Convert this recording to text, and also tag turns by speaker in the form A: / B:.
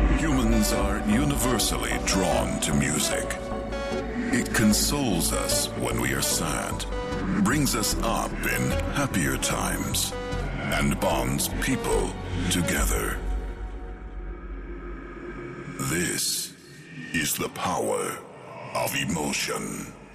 A: Humans are universally drawn to music. It consoles us when we are sad, brings us up in happier times, and bonds people together. This is the power of emotion.